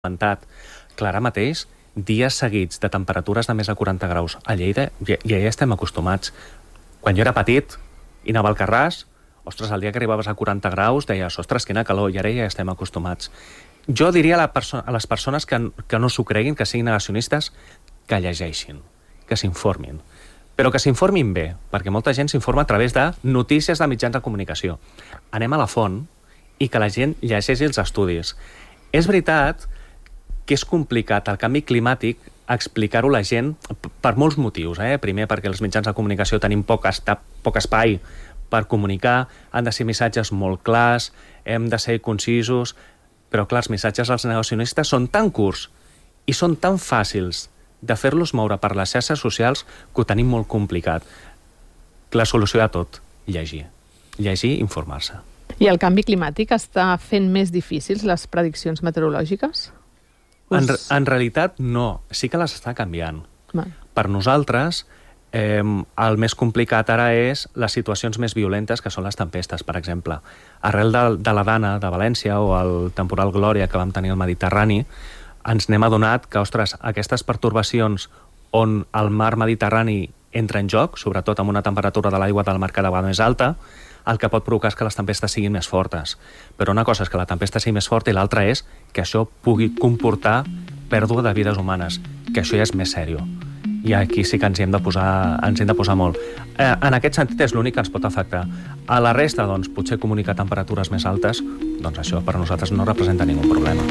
comentat que ara mateix dies seguits de temperatures de més de 40 graus a Lleida ja estem acostumats. Quan jo era petit i anava al Carràs, ostres, el dia que arribaves a 40 graus deies, ostres, quina calor, i ara ja estem acostumats. Jo diria a les persones que no s'ho creguin, que siguin negacionistes, que llegeixin, que s'informin. Però que s'informin bé, perquè molta gent s'informa a través de notícies de mitjans de comunicació. Anem a la font i que la gent llegeixi els estudis. És veritat que és complicat el canvi climàtic explicar-ho a la gent per molts motius. Primer, perquè els mitjans de comunicació tenim poc espai per comunicar, han de ser missatges molt clars, hem de ser concisos, però clar, els missatges dels negacionistes són tan curts i són tan fàcils de fer-los moure per les xarxes socials que ho tenim molt complicat. La solució a tot, llegir. Llegir i informar-se. I el canvi climàtic està fent més difícils les prediccions meteorològiques? En realitat, no. Sí que les està canviant. Per nosaltres, el més complicat ara és les situacions més violentes, que són les tempestes, per exemple. Arrel de la Dana, de València, o el temporal Glòria que vam tenir al Mediterrani, ens n'hem adonat que, ostres, aquestes pertorbacions on el mar Mediterrani entra en joc, sobretot amb una temperatura de l'aigua del mar cada vegada més alta, el que pot provocar és que les tempestes siguin més fortes. Però una cosa és que la tempesta sigui més forta i l'altra és que això pugui comportar pèrdua de vides humanes, que això ja és més sèrio. I aquí sí que ens hi hem de posar molt. En aquest sentit és l'únic que ens pot afectar. A la resta, doncs, potser comunicar temperatures més altes, doncs això per a nosaltres no representa ningú problema.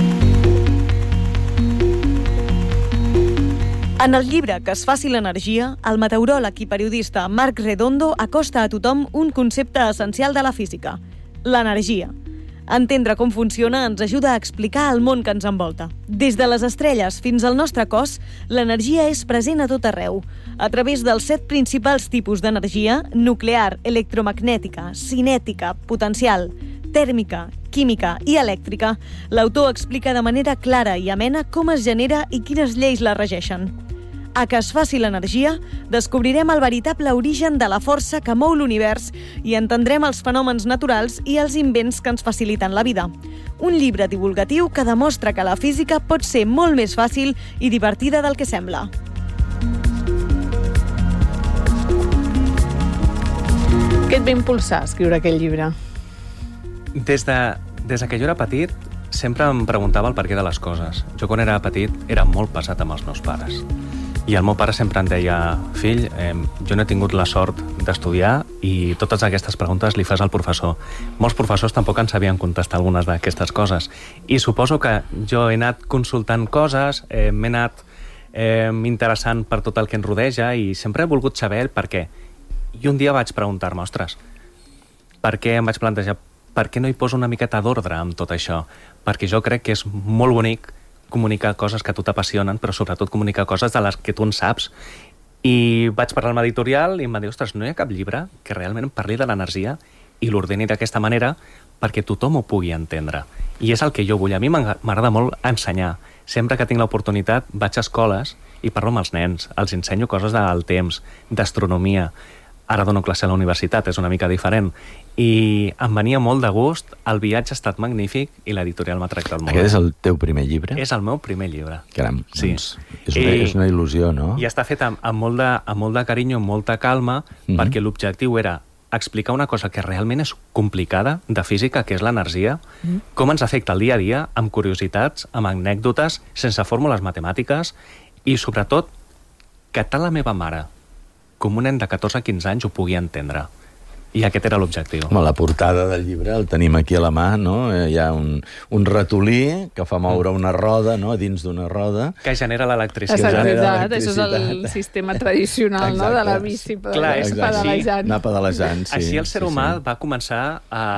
En el llibre Que es faci l'energia, el meteoròleg i periodista Marc Redondo acosta a tothom un concepte essencial de la física, l'energia. Entendre com funciona ens ajuda a explicar el món que ens envolta. Des de les estrelles fins al nostre cos, l'energia és present a tot arreu. A través dels 7 principals tipus d'energia, nuclear, electromagnètica, cinètica, potencial, tèrmica, química i elèctrica, l'autor explica de manera clara i amena com es genera i quines lleis la regeixen. A Que es faci l'energia, descobrirem el veritable origen de la força que mou l'univers i entendrem els fenòmens naturals i els invents que ens faciliten la vida. Un llibre divulgatiu que demostra que la física pot ser molt més fàcil i divertida del que sembla. Què et va impulsar a escriure aquell llibre? Des que jo era petit, sempre em preguntava el perquè de les coses. Jo, quan era petit, era molt pesat amb els meus pares. I el meu pare sempre em deia, fill, jo no he tingut la sort d'estudiar i totes aquestes preguntes li fas al professor. Molts professors tampoc en sabien contestar algunes d'aquestes coses. I suposo que jo he anat consultant coses, m'he anat interessant per tot el que em rodeja i sempre he volgut saber el per què. I un dia vaig preguntar-me, ostres, per què em vaig plantejar, per què no hi poso una miqueta d'ordre amb tot això? Perquè jo crec que és molt bonic comunicar coses que a tu t'apassionen, però sobretot comunicar coses de les que tu en saps. I vaig parlar amb l'editorial i em va dir, ostres, no hi ha cap llibre que realment parli de l'energia i l'ordeni d'aquesta manera perquè tothom ho pugui entendre. I és el que jo vull. A mi m'agrada molt ensenyar. Sempre que tinc l'oportunitat vaig a escoles i parlo amb els nens, els ensenyo coses del temps, d'astronomia. Ara dono classe a la universitat, és una mica diferent. I em venia molt de gust, el viatge ha estat magnífic i l'editorial m'ha tractat molt. Aquest és el teu primer llibre? És el meu primer llibre. Caram, sí. Doncs és una il·lusió, no? I està fet amb molt de carinyo, amb molta calma, perquè l'objectiu era explicar una cosa que realment és complicada, de física, que és l'energia, com ens afecta el dia a dia, amb curiositats, amb anècdotes, sense fórmules matemàtiques, i sobretot que tant la meva mare com un nen de 14-15 anys ho pugui entendre. I aquest era l'objectiu. Home, la portada del llibre el tenim aquí a la mà, no? Hi ha un ratolí que fa moure una roda, no?, dins d'una roda. Que genera l'electricitat. Exacte, això és el sistema tradicional, no?, de la bici pedalejant. Anar pedalejant, sí. Així el ser humà va començar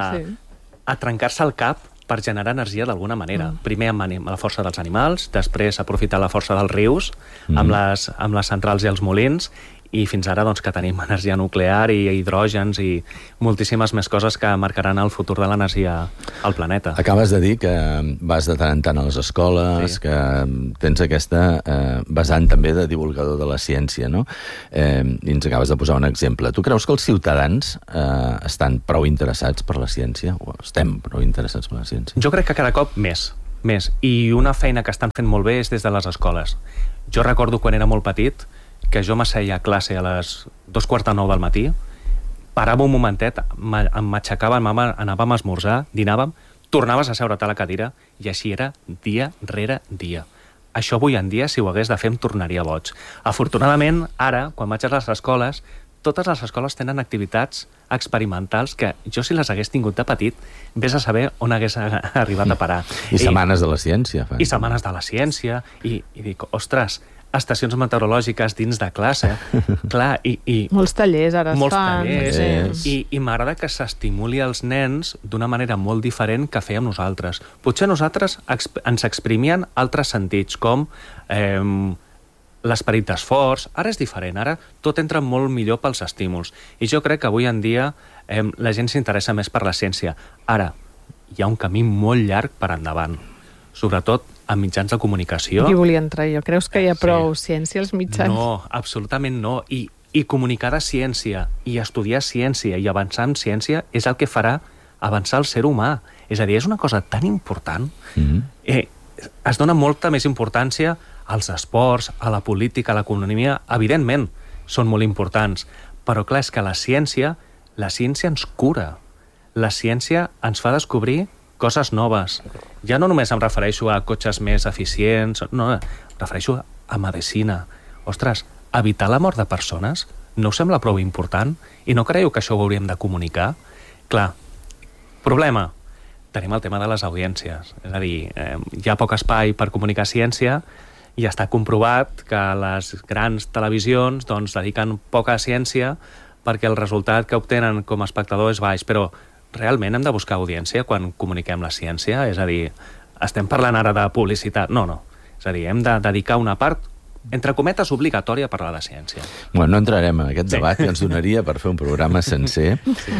a trencar-se el cap per generar energia d'alguna manera. Primer amb la força dels animals, després aprofitar la força dels rius, amb les centrals i els molins, i fins ara doncs, que tenim energia nuclear i hidrògens i moltíssimes més coses que marcaran el futur de l'energia al planeta. Acabes de dir que vas de tant en tant a les escoles, que tens aquesta vessant també de divulgador de la ciència, no? I ens acabes de posar un exemple. Tu creus que els ciutadans estan prou interessats per la ciència? O estem prou interessats per la ciència? Jo crec que cada cop més. Més. I una feina que estan fent molt bé és des de les escoles. Jo recordo quan era molt petit que jo m'asseia a classe a les 8:45 del matí, parava un momentet, m'aixecava, anàvem a esmorzar, dinàvem, tornaves a seure't a la cadira i així era dia rere dia. Això avui en dia, si ho hagués de fer, em tornaria boig. Afortunadament, ara, quan vaig a les escoles, totes les escoles tenen activitats experimentals que jo, si les hagués tingut de petit, vés a saber on hagués arribat a parar. I setmanes de la ciència. I setmanes de la ciència. I dic, ostres, estacions meteorològiques dins de classe. Clar, i molts tallers ara es fan. Molts tallers. I m'agrada que s'estimuli els nens d'una manera molt diferent que fèiem nosaltres. Potser nosaltres ens exprimien altres sentits, com l'esperit d'esforç. Ara és diferent, ara tot entra molt millor pels estímuls. I jo crec que avui en dia la gent s'interessa més per la ciència. Ara, hi ha un camí molt llarg per endavant, sobretot en mitjans de comunicació. Aquí volia entrar jo. Creus que hi ha prou ciència als mitjans? No, absolutament no. I comunicar de ciència, i estudiar ciència, i avançar en ciència, és el que farà avançar el ser humà. És a dir, és una cosa tan important. Es dona molta més importància als esports, a la política, a l'economia. Evidentment, són molt importants. Però, clar, és que la ciència ens cura. La ciència ens fa descobrir coses noves. Ja no només em refereixo a cotxes més eficients, no, em refereixo a medicina. Ostres, evitar la mort de persones no us sembla prou important? I no creieu que això ho hauríem de comunicar? Clar, problema, tenim el tema de les audiències. És a dir, hi ha poc espai per comunicar ciència i està comprovat que les grans televisions dediquen poca ciència perquè el resultat que obtenen com a espectador és baix, però realment hem de buscar audiència quan comuniquem la ciència? És a dir, estem parlant ara de publicitat? No. És a dir, hem de dedicar una part, entre cometes, obligatòria a parlar de ciència. Bueno, no entrarem en aquest debat, que ens donaria per fer un programa sencer.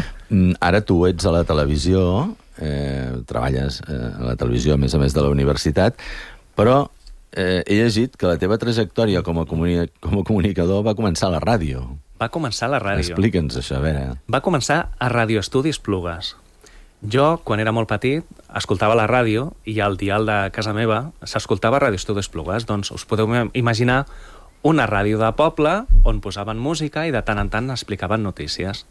Ara tu ets a la televisió, treballes a la televisió a més de la universitat, però he llegit que la teva trajectòria com a comunicador va començar a la ràdio. Va començar a la ràdio. Explica'ns això, a veure. Va començar a Radio Estudis Plugues. Jo, quan era molt petit, escoltava la ràdio i al dial de casa meva s'escoltava Radio Estudis Plugues. Doncs us podeu imaginar una ràdio de poble on posaven música i de tant en tant explicaven notícies.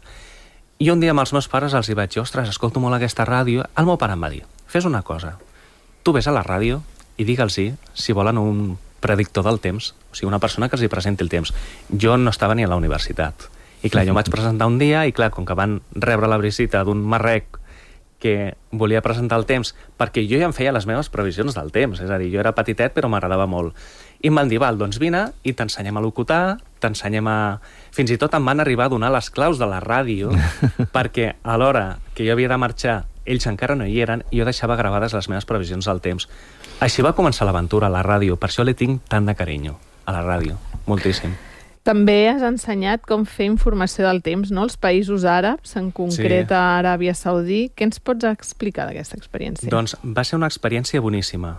I un dia amb els meus pares els hi vaig dir, ostres, escolto molt aquesta ràdio. El meu pare em va dir, fes una cosa, tu vés a la ràdio i digue'ls si volen un predictor del temps, o sigui, una persona que els hi presenti el temps. Jo no estava ni a la universitat. I clar, jo em vaig presentar un dia i clar, com que van rebre la visita d'un marrec que volia presentar el temps, perquè jo ja em feia les meves previsions del temps, és a dir, jo era petitet però m'agradava molt. I em van dir, val, doncs vine i t'ensenyem a locutar, t'ensenyem a... Fins i tot em van arribar a donar les claus de la ràdio perquè a l'hora que jo havia de marxar ells encara no hi eren i jo deixava gravades les meves previsions del temps. Així va començar l'aventura a la ràdio, per això li tinc tant de carinyo a la ràdio, moltíssim. També has ensenyat com fer informació del temps, no? Els països àrabs, en concret a Aràbia Saudí. Què ens pots explicar d'aquesta experiència? Doncs va ser una experiència boníssima.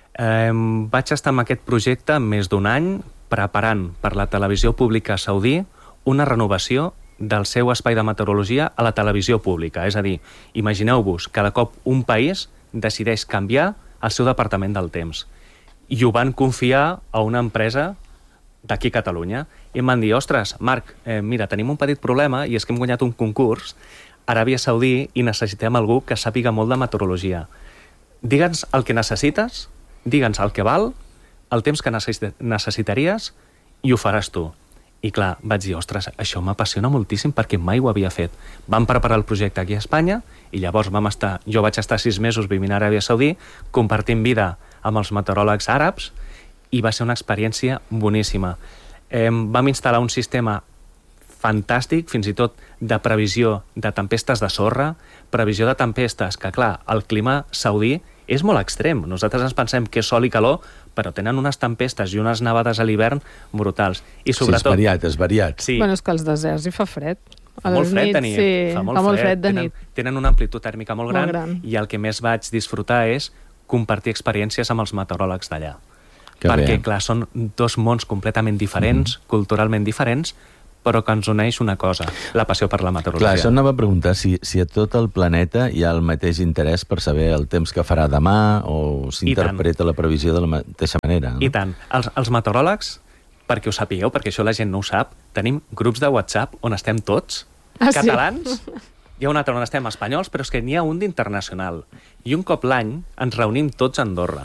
Vaig estar en aquest projecte més d'un any preparant per la televisió pública saudí una renovació del seu espai de meteorologia a la televisió pública. És a dir, imagineu-vos que de cop un país decideix canviar el seu departament del temps. I ho van confiar a una empresa d'aquí a Catalunya. I em van dir, ostres, Marc, mira, tenim un petit problema i és que hem guanyat un concurs a Aràbia Saudí i necessitem algú que sàpiga molt de meteorologia. Digue'ns el que necessites, digue'ns el que val, el temps que necessitaries i ho faràs tu. I clar, vaig dir, ostres, això m'apassiona moltíssim perquè mai ho havia fet. Vam preparar el projecte aquí a Espanya i llavors jo vaig estar 6 mesos vivint a Aràbia Saudí, compartint vida amb els meteoròlegs àrabs i va ser una experiència boníssima. Vam instal·lar un sistema fantàstic, fins i tot de previsió de tempestes de sorra, previsió de tempestes, que clar, el clima saudí és molt extrem. Nosaltres ens pensem que és sol i calor, però tenen unes tempestes i unes nevades a l'hivern brutals. I sobretot... Sí, és variat. Sí. Bueno, és que als deserts hi fa fred. Fa molt fred de nit. Sí, fa molt fred de nit. Tenen una amplitud tèrmica molt gran i el que més vaig disfrutar és compartir experiències amb els meteoròlegs d'allà. Perquè, clar, són dos mons completament diferents, culturalment diferents, però que ens uneix una cosa, la passió per la meteorologia. Clar, això anava a preguntar si a tot el planeta hi ha el mateix interès per saber el temps que farà demà o s'interpreta la previsió de la mateixa manera. No? I tant. Els meteoròlegs, perquè ho sapigueu, perquè això la gent no ho sap, tenim grups de WhatsApp on estem tots, catalans. Hi ha un altre on estem espanyols, però és que n'hi ha un d'internacional. I un cop l'any ens reunim tots a Andorra.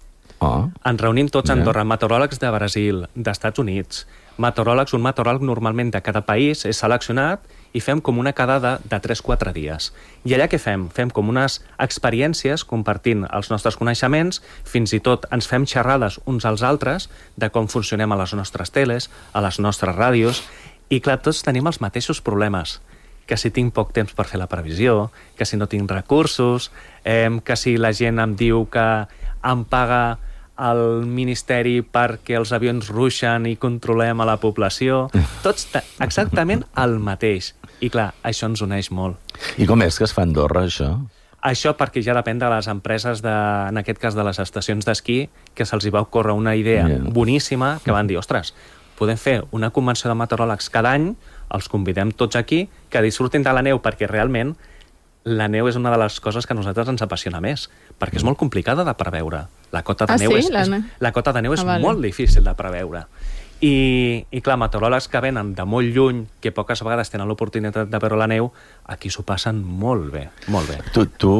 Ens reunim tots a Andorra, meteoròlegs de Brasil, d'Estats Units, meteoròlegs, un meteoròleg normalment de cada país és seleccionat i fem com una quedada de 3-4 dies. I allà què fem? Fem com unes experiències compartint els nostres coneixements, fins i tot ens fem xerrades uns als altres de com funcionem a les nostres teles, a les nostres ràdios, i clar, tots tenim els mateixos problemes, que si tinc poc temps per fer la previsió, que si no tinc recursos, que si la gent em diu que em paga el Ministeri perquè els avions ruixen i controlem a la població. Tots exactament el mateix. I clar, això ens uneix molt. I com és que es fa a Andorra, això? Això perquè ja depèn de les empreses, en aquest cas de les estacions d'esquí, que se'ls hi va ocórrer una idea boníssima, que van dir, ostres, podem fer una convenció de meteoròlegs cada any, els convidem tots aquí, que disfrutin de la neu, perquè realment la neu és una de les coses que a nosaltres ens apassiona més, perquè és molt complicada de preveure. La cota de neu la cota de neu és molt difícil de preveure. I clar, meteoròlegs que venen de molt lluny, que poques vegades tenen l'oportunitat de veure la neu, aquí s'ho passen molt bé, molt bé. Tu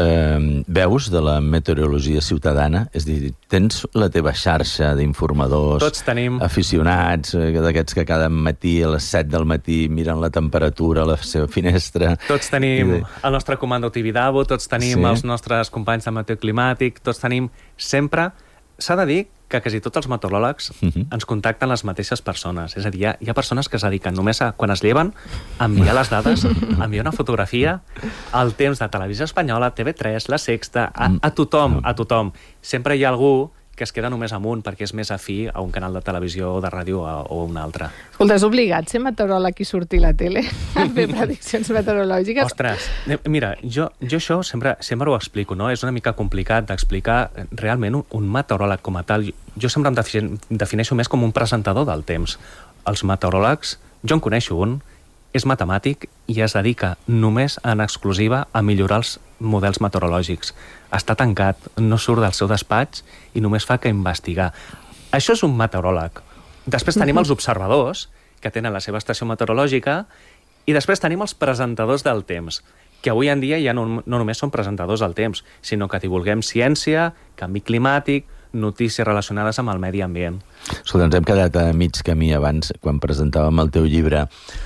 veus de la meteorologia ciutadana? És a dir, tens la teva xarxa d'informadors, aficionats, d'aquests que cada matí a les 7 del matí miren la temperatura a la seva finestra... Tots tenim el nostre comando Tibidabo, tots tenim els nostres companys de Meteo Climàtic, tots tenim sempre... S'ha de dir que quasi tots els meteoròlegs ens contacten les mateixes persones. És a dir, hi ha persones que es dediquen només a, quan es lleven, a enviar les dades, a enviar una fotografia, al temps de Televisió Espanyola, TV3, La Sexta, a tothom. Sempre hi ha algú que es queda només amunt perquè és més afí a un canal de televisió o de ràdio o un altre. Escolta, és obligat ser meteoròleg i sortir a la tele a fer prediccions meteorològiques? Ostres, mira, jo això sempre ho explico, no? És una mica complicat d'explicar realment un meteoròleg com a tal. Jo sempre em defineixo més com un presentador del temps. Els meteoròlegs, jo en coneixo un, és matemàtic i es dedica només en exclusiva a millorar els models meteorològics. Està tancat, no surt del seu despatx i només fa que investigar. Això és un meteoròleg. Després tenim els observadors, que tenen la seva estació meteorològica, i després tenim els presentadors del temps, que avui en dia ja no només són presentadors del temps, sinó que divulguem ciència, canvi climàtic, notícies relacionades amb el medi ambient. Escolta, ens hem quedat a mig camí abans, quan presentàvem el teu llibre,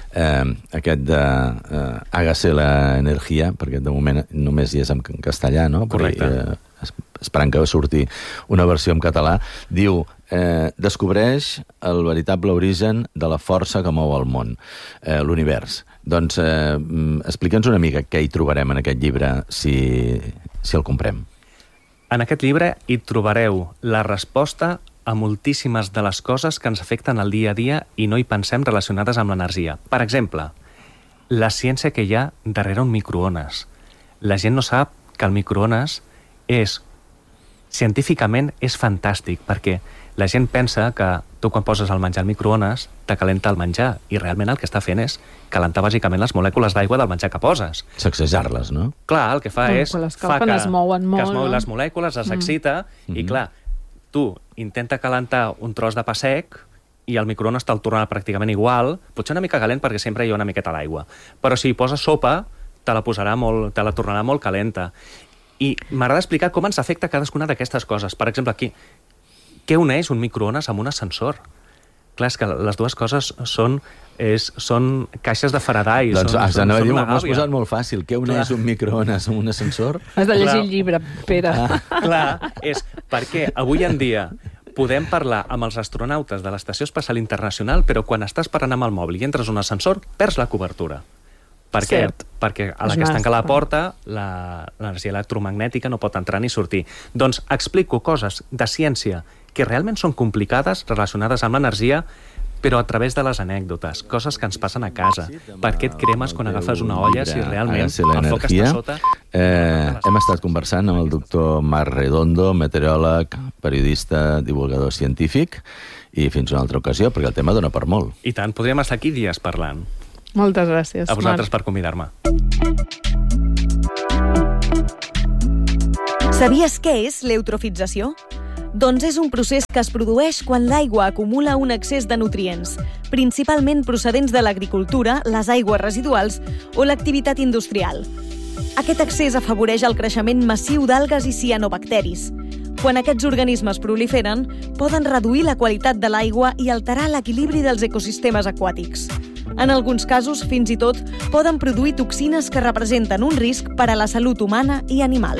aquest de Hágase la energía, perquè de moment només hi és en castellà, no? Correcte. Esperant que surti una versió en català, diu, descobreix el veritable origen de la força que mou el món, l'univers. Doncs explica'ns una mica què hi trobarem en aquest llibre si el comprem. En aquest llibre hi trobareu la resposta a moltíssimes de les coses que ens afecten al dia a dia i no hi pensem relacionades amb l'energia. Per exemple, la ciència que hi ha darrere un microones. La gent no sap que el microones científicament és fantàstic, perquè la gent pensa que tu quan poses el menjar al microones te calenta el menjar, i realment el que està fent és calentar bàsicament les molècules d'aigua del menjar que poses. Sacsejar-les, no? Clar, el que fa és... Fa que es mouen molt, que es mouen les molècules, les excita, i clar, tu intenta calentar un tros de pa sec i el microones te'l tornarà pràcticament igual, potser una mica calent perquè sempre hi ha una miqueta d'aigua, però si hi poses sopa te la tornarà molt calenta. I m'agrada explicar com ens afecta cadascuna d'aquestes coses. Per exemple, aquí, què uneix un microones amb un ascensor? Clar, és que les dues coses són caixes de Faraday. Doncs m'has posat molt fàcil. Què uneix un microones amb un ascensor? Has de llegir el llibre, Pere. Clar, és perquè avui en dia podem parlar amb els astronautes de l'Estació Espacial Internacional, però quan estàs parlant amb el mòbil i entres en un ascensor, perds la cobertura. Per què? Perquè a la que es tanca la porta, l'energia electromagnètica no pot entrar ni sortir. Doncs explico coses de ciència que realment són complicades relacionades amb l'energia, però a través de les anècdotes, coses que ens passen a casa. Per què et cremes quan agafes una olla si realment el foc està sota? Hem estat conversant amb el doctor Marc Redondo, meteoròleg, periodista, divulgador científic, i fins una altra ocasió, perquè el tema dona per molt. I tant, podríem estar aquí dies parlant. Moltes gràcies, A vosaltres Marc. per convidar-me. Sabies què és l'eutrofització? Doncs és un procés que es produeix quan l'aigua acumula un excés de nutrients, principalment procedents de l'agricultura, les aigües residuals o l'activitat industrial. Aquest excés afavoreix el creixement massiu d'algues i cianobacteris. Quan aquests organismes proliferen, poden reduir la qualitat de l'aigua i alterar l'equilibri dels ecosistemes aquàtics. En alguns casos, fins i tot, poden produir toxines que representen un risc per a la salut humana i animal.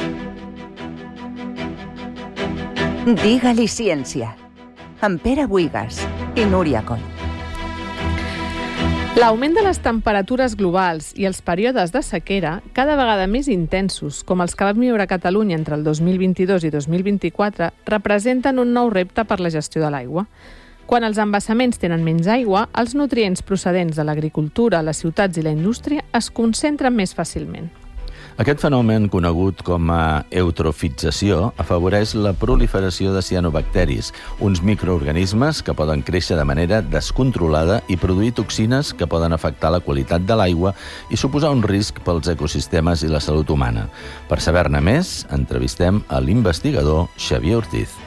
Digue-li ciència, amb Pere Buigas i Núria Coll. L'augment de les temperatures globals i els períodes de sequera, cada vegada més intensos, com els que vam viure a Catalunya entre el 2022 i 2024, representen un nou repte per la gestió de l'aigua. Quan els embassaments tenen menys aigua, els nutrients procedents de l'agricultura, les ciutats i la indústria es concentren més fàcilment. Aquest fenomen, conegut com a eutrofització, afavoreix la proliferació de cianobacteris, uns microorganismes que poden créixer de manera descontrolada i produir toxines que poden afectar la qualitat de l'aigua i suposar un risc pels ecosistemes i la salut humana. Per saber-ne més, entrevistem a l'investigador Xavier Ortiz.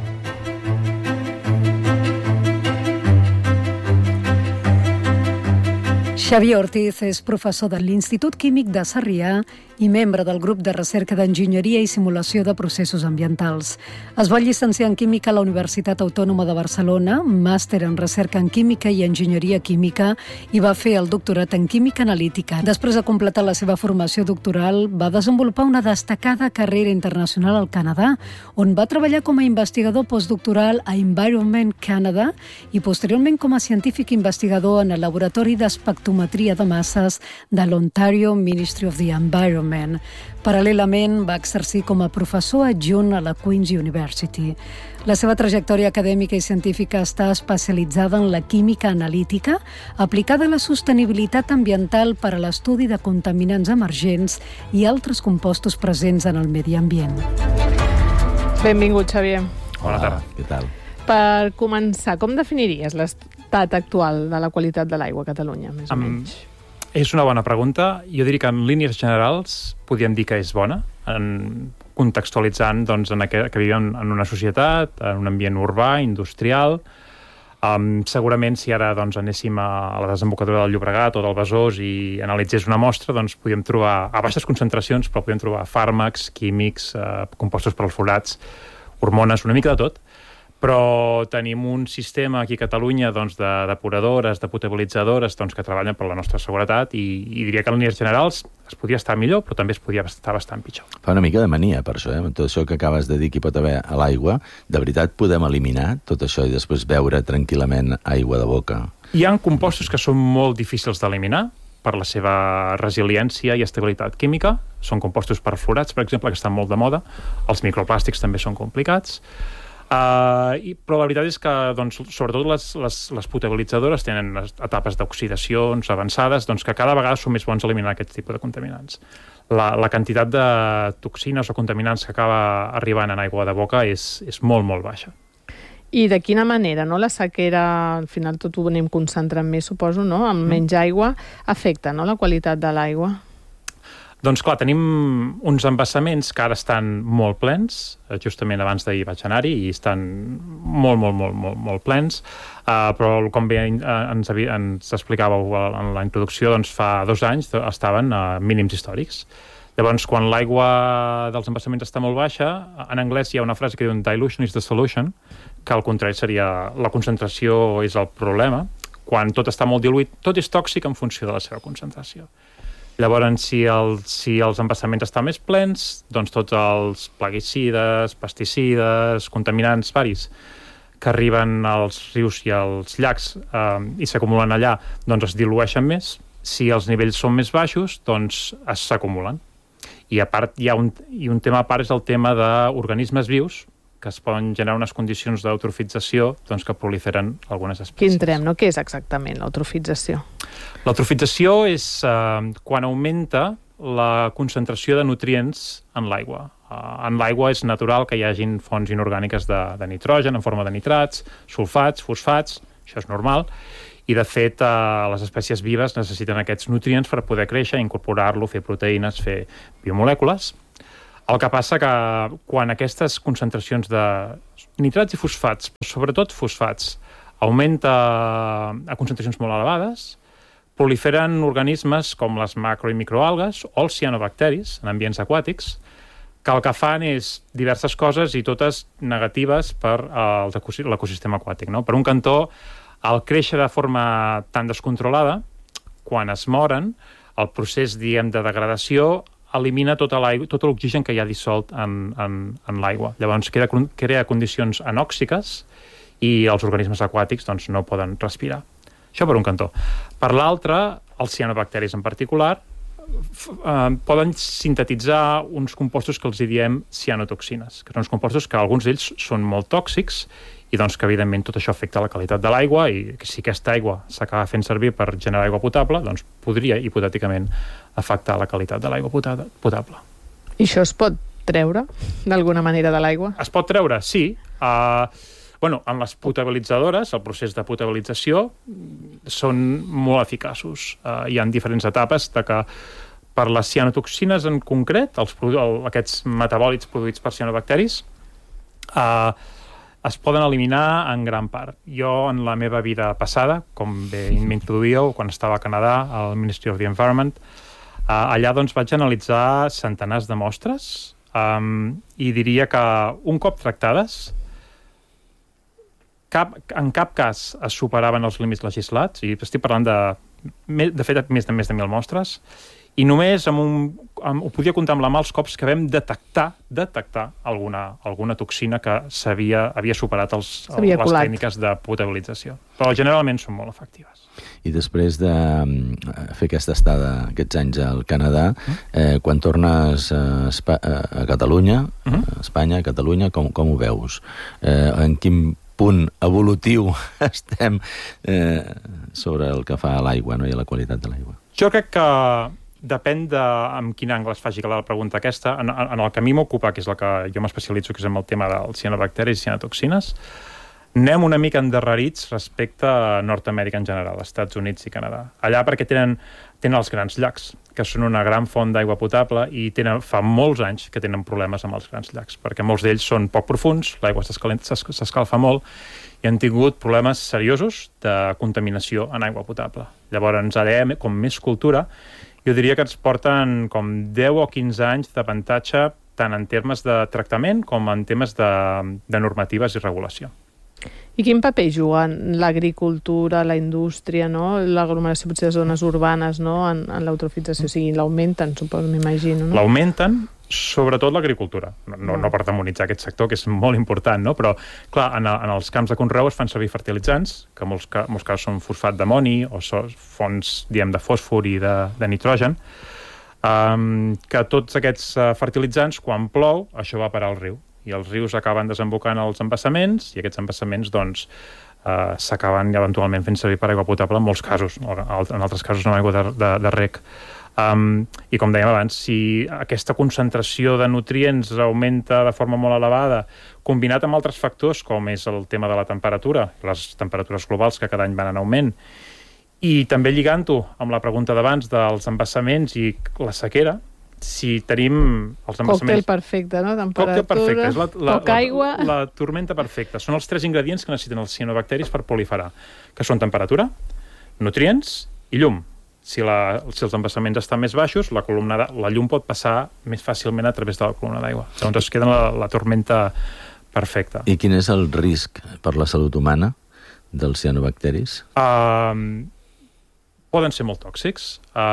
Xavier Ortiz és professor de l'Institut Químic de Sarrià i membre del grup de recerca d'Enginyeria i Simulació de Processos Ambientals. Es va llicenciar en Química a la Universitat Autònoma de Barcelona, màster en Recerca en Química i Enginyeria Química i va fer el doctorat en Química Analítica. Després de completar la seva formació doctoral, va desenvolupar una destacada carrera internacional al Canadà, on va treballar com a investigador postdoctoral a Environment Canada i posteriorment com a científic investigador en el Laboratori d'Espectrometria de Masses de l'Ontario Ministry of the Environment. Paral·lelament, va exercir com a professor adjunt a la Queen's University. La seva trajectòria acadèmica i científica està especialitzada en la química analítica, aplicada a la sostenibilitat ambiental per a l'estudi de contaminants emergents i altres compostos presents en el medi ambient. Benvingut, Xavier. Bona tarda. Què tal? Per començar, com definiries l'estat actual de la qualitat de l'aigua a Catalunya, més o menys? És una bona pregunta. Jo diria que en línies generals podríem dir que és bona, contextualitzant doncs, que vivim en una societat, en un ambient urbà, industrial. Segurament si ara doncs, anéssim a la desembocadura del Llobregat o del Besòs i analitzés una mostra, doncs podríem trobar, a baixes concentracions, però podríem trobar fàrmacs, químics, compostos perfluorats, hormones, una mica de tot. Però tenim un sistema aquí a Catalunya doncs, de depuradores, de potabilitzadores doncs, que treballen per la nostra seguretat i diria que en línies generals es podria estar millor, però també es podria estar bastant pitjor. Fa una mica de mania per això, amb tot això que acabes de dir que hi pot haver a l'aigua. De veritat podem eliminar tot això i després beure tranquil·lament aigua de boca? Hi ha compostos que són molt difícils d'eliminar per la seva resiliència i estabilitat química. Són compostos perfluorats, per exemple, que estan molt de moda. Els microplàstics també són complicats. Però la veritat és que doncs, sobretot les potabilitzadores tenen etapes d'oxidacions avançades doncs, que cada vegada són més bons a eliminar aquest tipus de contaminants. La quantitat de toxines o contaminants que acaba arribant en aigua de boca és molt, molt baixa. I de quina manera, no? La sequera, al final tot ho anem concentrant més, suposo, no? Amb menys aigua, afecta, no?, la qualitat de l'aigua. Doncs clar, tenim uns embassaments que ara estan molt plens, justament abans d'ahir vaig anar-hi i estan molt plens, però com bé ens explicàveu en la introducció, doncs fa 2 anys estaven a mínims històrics. Llavors, quan l'aigua dels embassaments està molt baixa, en anglès hi ha una frase que diu dilution is the solution, que al contrari seria la concentració és el problema. Quan tot està molt diluït, tot és tòxic en funció de la seva concentració. Llavors, si els embassaments estan més plens, doncs tots els plaguicides, pesticides, contaminants varis que arriben als rius i als llacs i s'acumulen allà, doncs es dilueixen més. Si els nivells són més baixos, doncs s'acumulen. I a part, hi ha un tema a part, és el tema d'organismes vius, que es poden generar unes condicions d'eutrofització doncs, que proliferen algunes espècies. Aquí entrem, no? Què és exactament l'eutrofització? L'eutrofització és quan augmenta la concentració de nutrients en l'aigua. En l'aigua és natural que hi hagin fonts inorgàniques de nitrogen en forma de nitrats, sulfats, fosfats, això és normal, i de fet les espècies vives necessiten aquests nutrients per poder créixer, incorporar-lo, fer proteïnes, fer biomolècules. El que passa que quan aquestes concentracions de nitrats i fosfats, sobretot fosfats, augmenta a concentracions molt elevades, proliferen organismes com les macro- i microalgues o els cianobacteris en ambients aquàtics, que el que fan és diverses coses i totes negatives per l'ecosistema aquàtic. No? Per un cantó, al créixer de forma tan descontrolada, quan es moren, el procés, diguem, de degradació elimina tot l'oxigen que hi ha dissolt en l'aigua. Llavors crea condicions anòxiques i els organismes aquàtics doncs, no poden respirar. Això per un cantó. Per l'altre, els cianobacteris en particular poden sintetitzar uns compostos que els diem cianotoxines, que són uns compostos que alguns d'ells són molt tòxics i doncs que evidentment tot això afecta la qualitat de l'aigua i si aquesta aigua s'acaba fent servir per generar aigua potable, doncs podria hipotèticament afectar la qualitat de l'aigua potable. I això es pot treure d'alguna manera de l'aigua? Es pot treure, sí. En les potabilitzadores, el procés de potabilització són molt eficaços. Hi ha diferents etapes de que per les cianotoxines en concret, aquests metabòlits produïts per cianobacteris, es poden eliminar en gran part. Jo, en la meva vida passada, com bé m'introduïu, quan estava a Canadà, al Ministry of the Environment, allà doncs, vaig analitzar centenars de mostres i diria que un cop tractades, en cap cas es superaven els límits legislats, i estic parlant de fet més de 1.000 mostres, i només ho podia comptar amb la mà els cops que vam detectar alguna toxina que havia superat les tècniques de potabilització. Però generalment són molt efectives. I després de fer aquesta estada aquests anys al Canadà, quan tornes a Catalunya, a Espanya, a Catalunya, com ho veus? En quin punt evolutiu estem sobre el que fa a l'aigua, no? I a la qualitat de l'aigua? Jo crec que depèn de amb quin angle es faci la pregunta aquesta. En el que a mi m'ocupa, que és el que jo m'especialitzo, que és en el tema dels cianobacteris i cianotoxines, anem una mica endarrerits respecte a Nord-Amèrica en general, Estats Units i Canadà. Allà perquè tenen els grans llacs, que són una gran font d'aigua potable i fa molts anys que tenen problemes amb els grans llacs, perquè molts d'ells són poc profunds, l'aigua s'escalfa molt i han tingut problemes seriosos de contaminació en aigua potable. Llavors, ara com més cultura, jo diria que ens porten com 10 o 15 anys d'avantatge tant en termes de tractament com en temes de normatives i regulació. I quin paper juguen l'agricultura, la indústria, no? L'aglomeració potser de zones urbanes, no? En l'eutrofització? O sigui, l'augmenten, suposo, m'imagino, no? L'augmenten, sobretot l'agricultura. No per demonitzar aquest sector, que és molt important, no? Però, clar, en els camps de conreu es fan servir fertilitzants, que en molts casos són fosfat d'amoni o fonts, diguem, de fòsfor i de nitrogen, que tots aquests fertilitzants, quan plou, això va parar al riu. I els rius acaben desembocant als embassaments i aquests embassaments doncs, s'acaben eventualment fent servir per aigua potable en molts casos, en altres casos amb aigua de rec. I com dèiem abans, si aquesta concentració de nutrients augmenta de forma molt elevada, combinat amb altres factors com és el tema de la temperatura, les temperatures globals que cada any van en augment, i també lligant-ho amb la pregunta d'abans dels embassaments i la sequera, si tenim els embassaments... Còctel perfecte, no? Temperatura, perfecte. És poca aigua... La tormenta perfecta. Són els 3 ingredients que necessiten els cianobacteris per proliferar, que són temperatura, nutrients i llum. Si els embassaments estan més baixos, la llum pot passar més fàcilment a través de la columna d'aigua. Llavors es queda la tormenta perfecta. I quin és el risc per la salut humana dels cianobacteris? Poden ser molt tòxics.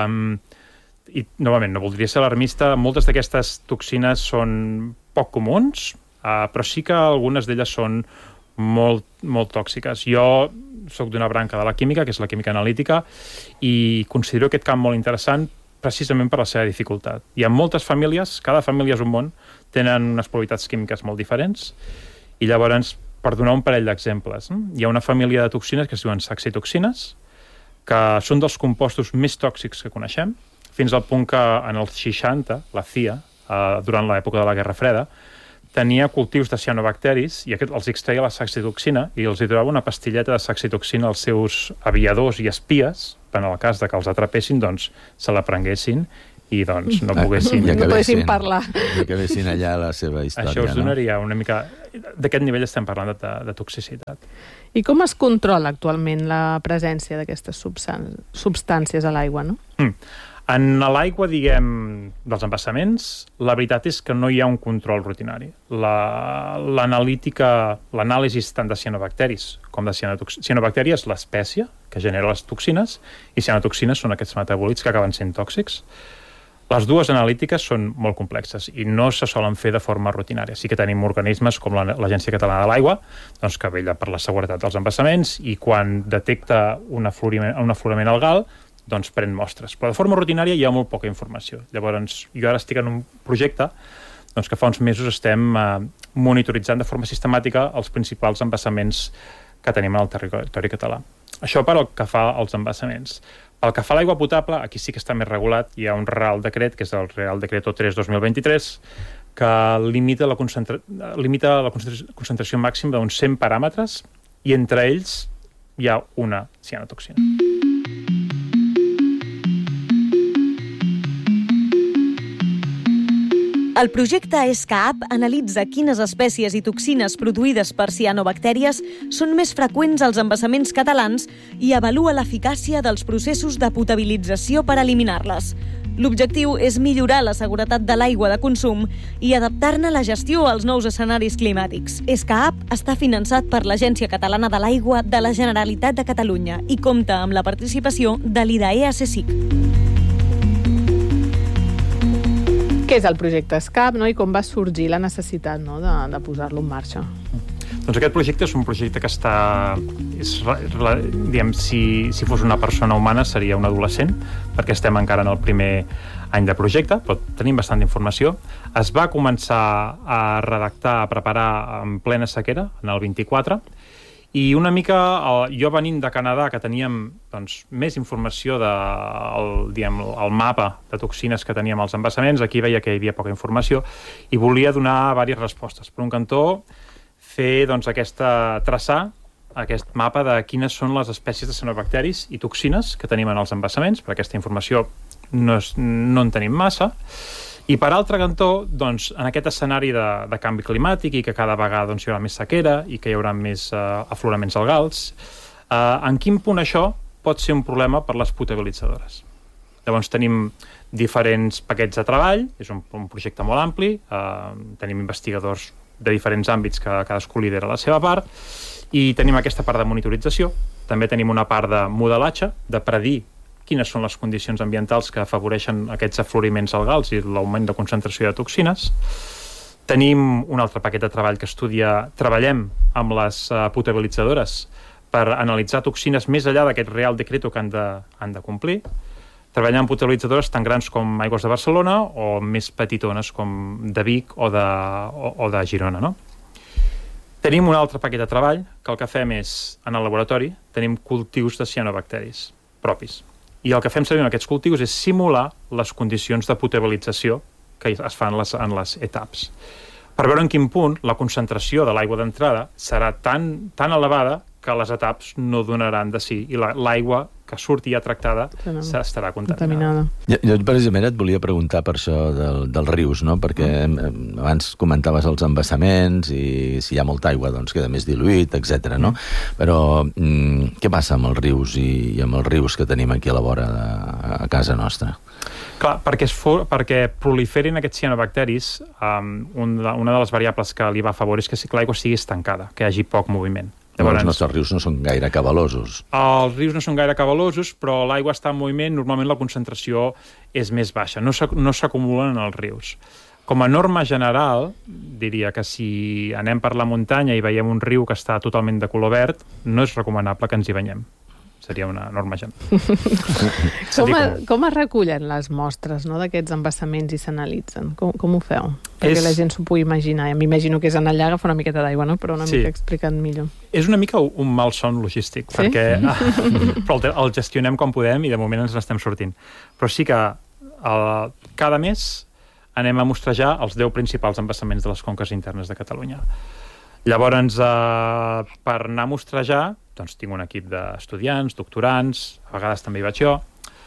I, novament, no voldria ser alarmista, moltes d'aquestes toxines són poc comuns, però sí que algunes d'elles són molt, molt tòxiques. Jo soc d'una branca de la química, que és la química analítica, i considero aquest camp molt interessant precisament per la seva dificultat. Hi ha moltes famílies, cada família és un món, tenen unes propietats químiques molt diferents, I llavors, per donar un parell d'exemples, hi ha una família de toxines que es diuen saxitoxines, que són dels compostos més tòxics que coneixem, fins al punt que en els 60, la CIA, durant l'època de la Guerra Freda, tenia cultius de cianobacteris i els extreia la saxitoxina i els hi donava una pastilleta de saxitoxina als seus aviadors i espies, per en el cas de que els atrapessin, doncs se la prenguessin i doncs no poguessin... No poguessin parlar. I acabessin allà la seva història. Això us donaria una mica... D'aquest nivell estem parlant de toxicitat. I com es controla actualment la presència d'aquestes substàncies a l'aigua, no? En l'aigua, diguem, dels embassaments, la veritat és que no hi ha un control rutinari. L'anàlisi tant de cianobacteris com de cianobacteria és l'espècie que genera les toxines i cianotoxines són aquests metabòlits que acaben sent tòxics. Les dues analítiques són molt complexes i no se solen fer de forma rutinària. Sí que tenim organismes com l'Agència Catalana de l'Aigua, doncs, que vetlla per la seguretat dels embassaments i quan detecta un aflorament algal, doncs pren mostres. Però de forma rutinària hi ha molt poca informació. Llavors, jo ara estic en un projecte doncs, que fa uns mesos estem monitoritzant de forma sistemàtica els principals embassaments que tenim en el territori català. Això per el que fa als embassaments. Pel que fa a l'aigua potable, aquí sí que està més regulat. Hi ha un Real Decret, que és el Real Decreto 3/2023, que limita la concentració màxima d'uns 100 paràmetres i entre ells hi ha una cianotoxina. El projecte ESCAAP analitza quines espècies i toxines produïdes per cianobactèries són més freqüents als embassaments catalans i avalua l'eficàcia dels processos de potabilització per eliminar-les. L'objectiu és millorar la seguretat de l'aigua de consum i adaptar-ne la gestió als nous escenaris climàtics. ESCAAP està finançat per l'Agència Catalana de l'Aigua de la Generalitat de Catalunya i compta amb la participació de l'IDAE-ACSIC. Què és el projecte ESCAAP, no? I com va sorgir la necessitat, no, de posar-lo en marxa? Doncs aquest projecte és un projecte que està... diguem, si fos una persona humana seria un adolescent, perquè estem encara en el primer any de projecte, però tenim bastant informació. Es va començar a redactar, a preparar en plena sequera, en el 24, i una mica, jo venint de Canadà, que teníem doncs, més informació del mapa de toxines que teníem als embassaments, aquí veia que hi havia poca informació i volia donar diverses respostes. Per un cantó, fer doncs, traçar aquest mapa de quines són les espècies de cianobacteris i toxines que tenim en els embassaments, perquè aquesta informació no en tenim massa. I per altre cantó, doncs, en aquest escenari de canvi climàtic i que cada vegada doncs, hi haurà més sequera i que hi haurà més afloraments algals, en quin punt això pot ser un problema per les potabilitzadores? Llavors tenim diferents paquets de treball, és un projecte molt ampli, tenim investigadors de diferents àmbits que cadascú lidera la seva part, i tenim aquesta part de monitorització, també tenim una part de modelatge, de predir quines són les condicions ambientals que afavoreixen aquests afloraments algals i l'augment de concentració de toxines. Tenim un altre paquet de treball que treballem amb les potabilitzadores per analitzar toxines més enllà d'aquest Real Decreto que han de complir. Treballem amb potabilitzadores tan grans com Aigües de Barcelona o més petitones com de Vic o de Girona, no? Tenim un altre paquet de treball que el que fem és, en el laboratori, tenim cultius de cianobacteris propis. I el que fem servir en aquests cultius és simular les condicions de potabilització que es fan en les etaps. Per veure en quin punt la concentració de l'aigua d'entrada serà tan elevada que les etaps no donaran de si i l'aigua que surti ja tractada estarà contaminada. Jo precisament et volia preguntar per això dels rius, no? Perquè abans comentaves els embassaments i si hi ha molta aigua doncs queda més diluït, etc. No? Però què passa amb els rius i amb els rius que tenim aquí a la vora a casa nostra? Clar, perquè proliferin aquests cianobacteris, una de les variables que li va a favor és que l'aigua sigui estancada, que hi hagi poc moviment. Llavors, els nostres rius no són gaire cabalosos. Els rius no són gaire cabalosos, però l'aigua està en moviment, normalment la concentració és més baixa, no s'acumulen en els rius. Com a norma general, diria que si anem per la muntanya i veiem un riu que està totalment de color verd, no és recomanable que ens hi banyem. seria una norma general. Com es recullen les mostres, no, d'aquests embassaments i s'analitzen? Com ho feu? Perquè la gent s'ho pugui imaginar. M'imagino que és anar allà, agafar una miqueta d'aigua, no? Però una mica explicat millor. És una mica un malson logístic, perquè però el gestionem com podem i de moment ens n'estem sortint. Però sí que cada mes anem a mostrejar els 10 principals embassaments de les conques internes de Catalunya. Llavors, per anar a mostrejar, doncs tinc un equip d'estudiants, doctorants, a vegades també hi vaig jo,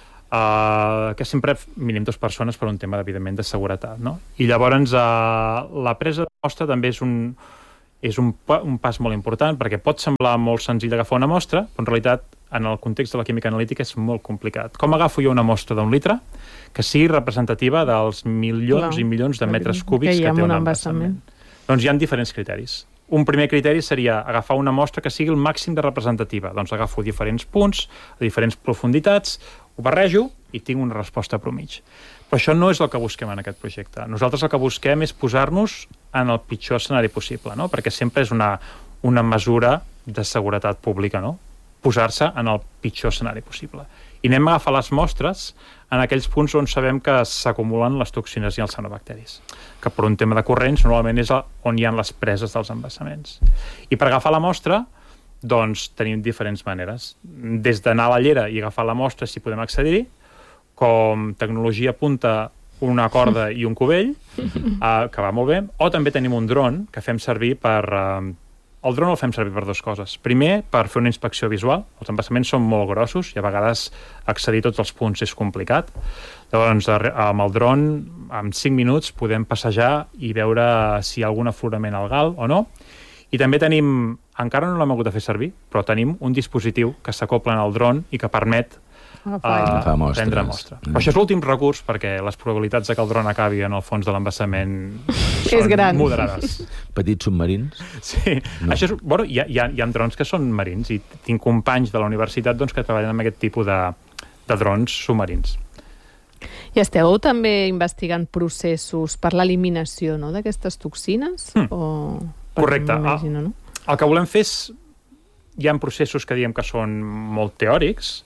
que sempre mínim 2 persones per un tema, evidentment, de seguretat, no? I llavors la presa de mostra també és un pas molt important, perquè pot semblar molt senzill agafar una mostra, però en realitat, en el context de la química analítica, és molt complicat. Com agafo jo una mostra d'1 litre que sigui representativa dels milions i milions de metres cúbics que té un embassament? Doncs hi ha diferents criteris. Un primer criteri seria agafar una mostra que sigui el màxim de representativa. Doncs agafo diferents punts, a diferents profunditats, ho barrejo i tinc una resposta promig. Però això no és el que busquem en aquest projecte. Nosaltres el que busquem és posar-nos en el pitjor escenari possible, no? Perquè sempre és una mesura de seguretat pública, no? Posar-se en el pitjor escenari possible. I anem a agafar les mostres en aquells punts on sabem que s'acumulen les toxines i els cianobacteris, que per un tema de corrents normalment és on hi ha les preses dels embassaments. I per agafar la mostra, doncs tenim diferents maneres. Des d'anar a la llera i agafar la mostra si podem accedir-hi, com tecnologia punta, una corda i un cubell, que va molt bé, o també tenim un dron que fem servir per... El dron el fem servir per 2 coses. Primer, per fer una inspecció visual. Els embassaments són molt grossos i a vegades accedir a tots els punts és complicat. Llavors, amb el dron, en 5 minuts, podem passejar i veure si hi ha algun aflorament algal o no. I també tenim, encara no l'hem hagut de fer servir, però tenim un dispositiu que s'acopla en el dron i que permet prendre mostra. Però això és l'últim recurs, perquè les probabilitats que el dron acabi en el fons de l'embassament són moderades. Petits submarins? Sí. No. Això és, bueno, hi ha drons que són marins i tinc companys de la universitat que treballen amb aquest tipus de drons submarins. I esteu també investigant processos per l'eliminació, no, d'aquestes toxines? Correcte. No? El que volem fer és... Hi ha processos que diem que són molt teòrics,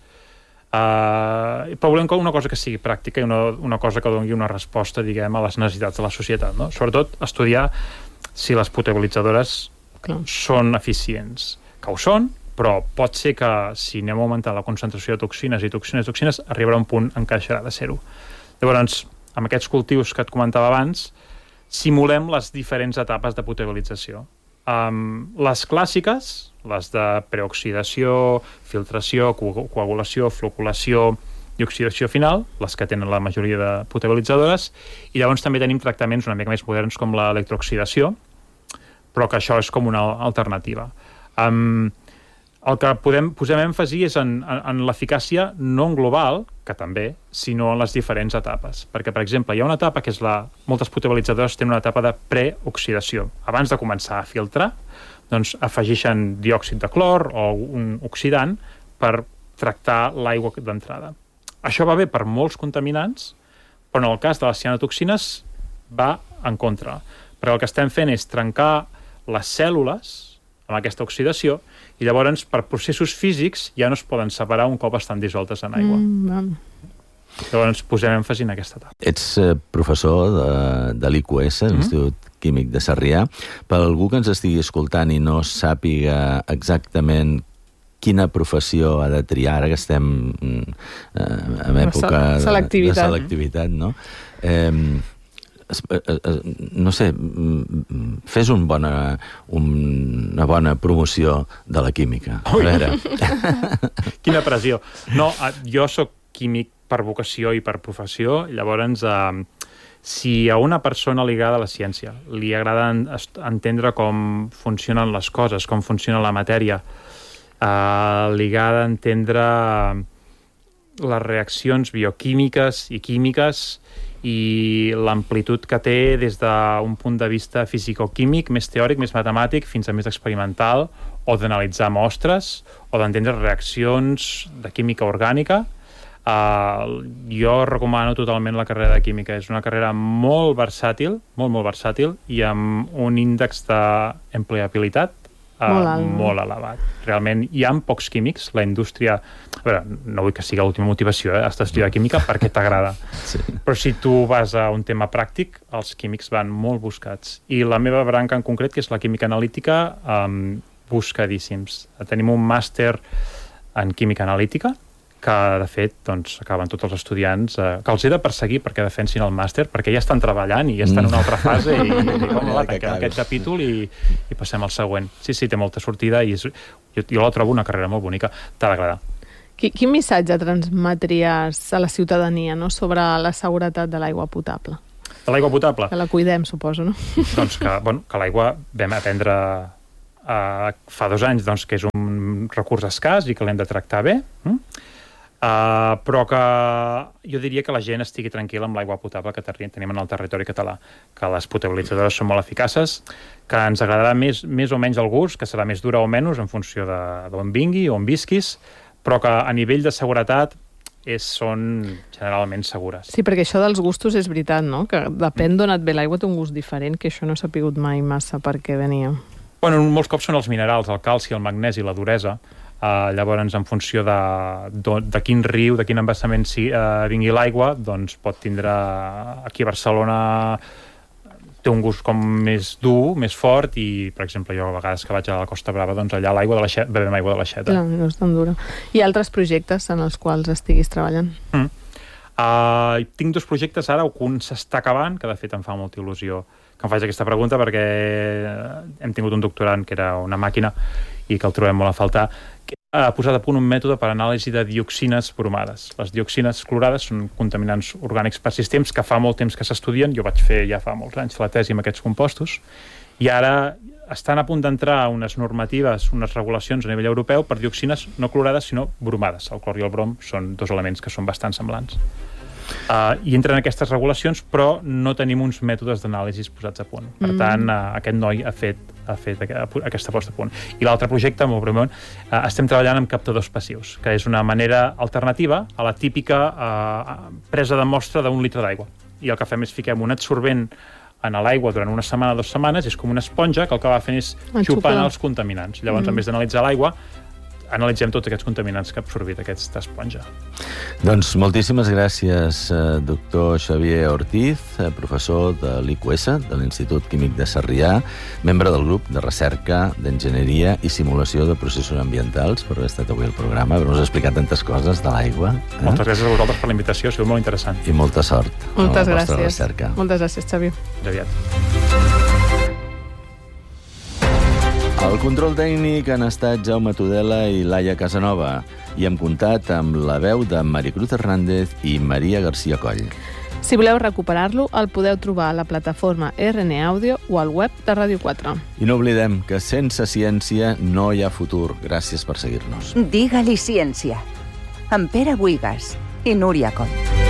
però volem una cosa que sigui pràctica i una cosa que doni una resposta, diguem, a les necessitats de la societat, no? Sobretot estudiar si les potabilitzadores són eficients, que ho són, però pot ser que si anem a augmentar la concentració de toxines i toxines arribarà un punt en què deixarà de ser-ho. Llavors, amb aquests cultius que et comentava abans, simulem les diferents etapes de potabilització. Les clàssiques, les de preoxidació, filtració, coagulació, floculació i oxidació final, les que tenen la majoria de potabilitzadores, i llavors també tenim tractaments una mica més moderns com l'electrooxidació, però que això és com una alternativa. El que posem èmfasi és en l'eficàcia no en global, que també, sinó en les diferents etapes. Perquè, per exemple, hi ha una etapa que és moltes potabilitzadores tenen una etapa de preoxidació. Abans de començar a filtrar, doncs afegeixen diòxid de clor o un oxidant per tractar l'aigua d'entrada. Això va bé per molts contaminants, però en el cas de les cianotoxines va en contra. Perquè el que estem fent és trencar les cèl·lules amb aquesta oxidació i llavors per processos físics ja no es poden separar un cop estan dissoltes en aigua. Llavors posem èmfasi en aquesta etapa. Ets professor de l'IQS, l'Institut Químic de Sarrià. Per algú que ens estigui escoltant i no sàpiga exactament quina professió ha de triar, ara que estem en època de selectivitat, no? No sé, fes una bona promoció de la química. A veure. Quina pressió. No, jo sóc químic per vocació i per professió, llavors si a una persona li agrada la ciència, li agrada entendre com funcionen les coses, com funciona la matèria, li agrada entendre les reaccions bioquímiques i químiques i l'amplitud que té des d'un punt de vista fisicoquímic, més teòric, més matemàtic, fins a més experimental, o d'analitzar mostres, o d'entendre reaccions de química orgànica. Jo recomano totalment la carrera de química. És una carrera molt versàtil, molt versàtil, i amb un índex d'empleabilitat molt elevat. Realment, hi ha pocs químics, la indústria... A veure, no vull que sigui l'última motivació, has d'estudiar química perquè t'agrada. Sí. Però si tu vas a un tema pràctic, els químics van molt buscats. I la meva branca en concret, que és la química analítica, buscadíssims. Tenim un màster en química analítica, que de fet doncs, acaben tots els estudiants que els he de perseguir perquè defensin el màster, perquè ja estan treballant i ja estan en una altra fase i dic, home, tanquem aquest capítol i passem al següent. Sí, té molta sortida i jo la trobo una carrera molt bonica. T'ha d'agradar. Quin missatge transmetries a la ciutadania, no?, sobre la seguretat de l'aigua potable? De l'aigua potable? Que la cuidem, suposo, no? Doncs que l'aigua vam aprendre fa 2 anys doncs, que és un recurs escàs i que l'hem de tractar bé. Però que jo diria que la gent estigui tranquil·la amb l'aigua potable que tenim en el territori català, que les potabilitzadores són molt eficaces, que ens agradarà més o menys el gust, que serà més dura o menys en funció d'on vingui o on visquis, però que a nivell de seguretat són generalment segures. Sí, perquè això dels gustos és veritat, no? Que depèn d'on et ve l'aigua té un gust diferent, que això no s'ha sapigut mai massa per què venia. Bueno, molts cops són els minerals, el calci, el magnesi, la duresa. Llavors, en funció de quin riu, de quin embassament vingui l'aigua, doncs pot tindre... Aquí a Barcelona té un gust com més dur, més fort, i, per exemple, jo a vegades que vaig a la Costa Brava, doncs allà bevem aigua de l'aixeta. Clar, no és tan dura. I altres projectes en els quals estiguis treballant? Tinc 2 projectes ara, un s'està acabant, que de fet em fa molta il·lusió que em faig aquesta pregunta, perquè hem tingut un doctorant que era una màquina i que el trobem molt a faltar, que ha posat a punt un mètode per anàlisi de dioxines bromades. Les dioxines clorades són contaminants orgànics persistents que fa molt temps que s'estudien. Jo vaig fer ja fa molts anys la tesi amb aquests compostos i ara estan a punt d'entrar unes normatives, unes regulacions a nivell europeu per dioxines no clorades sinó bromades. El clor i el brom són 2 elements que són bastant semblants. I entren aquestes regulacions, però no tenim uns mètodes d'anàlisi posats a punt. Per tant, aquest noi ha fet aquesta posta a punt. I l'altre projecte, molt breument, estem treballant amb captadors passius, que és una manera alternativa a la típica presa de mostra d'1 litre d'aigua. I el que fem és fiquem un absorbent en l'aigua durant 1 setmana, 2 setmanes, és com una esponja que el que va fent és xupant els contaminants. Llavors, en vez d'analitzar l'aigua, analitzem tots aquests contaminants que ha absorbit aquesta esponja. Doncs moltíssimes gràcies, doctor Xavier Ortiz, professor de l'IQS, de l'Institut Químic de Sarrià, membre del grup de recerca d'enginyeria i simulació de processos ambientals, per haver estat avui al programa, haver-nos explicat tantes coses de l'aigua. Moltes gràcies a vosaltres per la invitació, ha sigut molt interessant. I molta sort. Moltes gràcies. Moltes gràcies, Xavier. Fins aviat. Al control tècnic han estat Jaume Tudela i Laia Casanova i hem comptat amb la veu de Maricruz Hernández i Maria García Coll. Si voleu recuperar-lo, el podeu trobar a la plataforma RN Audio o al web de Ràdio 4. I no oblidem que sense ciència no hi ha futur. Gràcies per seguir-nos. Digue-li ciència. Amb Pere Buigas i Núria Coll.